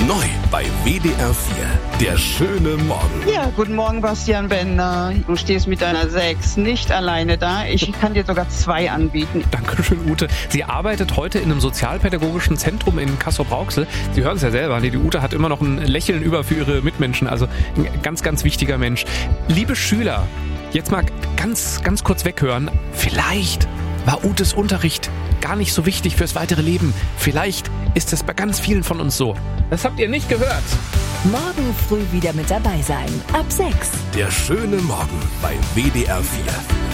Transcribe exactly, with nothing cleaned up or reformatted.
Neu bei W D R vier. Der schöne Morgen. Ja, guten Morgen, Bastian Bender. Du stehst mit deiner sechs nicht alleine da. Ich kann dir sogar zwei anbieten. Dankeschön, Ute. Sie arbeitet heute in einem sozialpädagogischen Zentrum in Castrop-Rauxel. Sie hören es ja selber. Die Ute hat immer noch ein Lächeln über für ihre Mitmenschen. Also ein ganz, ganz wichtiger Mensch. Liebe Schüler, jetzt mal ganz, ganz kurz weghören. Vielleicht war Utes Unterricht gar nicht so wichtig fürs weitere Leben. Vielleicht ist es bei ganz vielen von uns so. Das habt ihr nicht gehört. Morgen früh wieder mit dabei sein. Ab sechs. Der schöne Morgen bei W D R vier.